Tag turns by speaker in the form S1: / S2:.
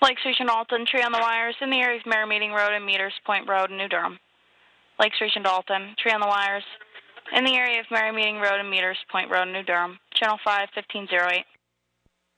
S1: Lakes Region Alton, tree on the wires in the area of Merrimeeting Road and Meters Point Road in New Durham. Lakes Region Alton, tree on the wires in the area of Merrimeeting Road and Meters Point Road in New Durham. Channel 5, 1508.